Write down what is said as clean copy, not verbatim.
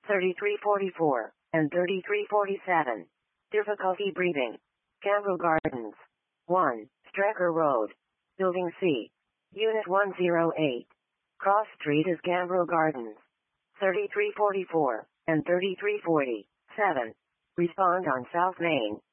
3344, and 3347. Difficulty breathing. Cambro Gardens. 1. Strecker Road. Building C. Unit 108. Cross Street is Cambro Gardens. 3344, and 3347. Respond on South Main.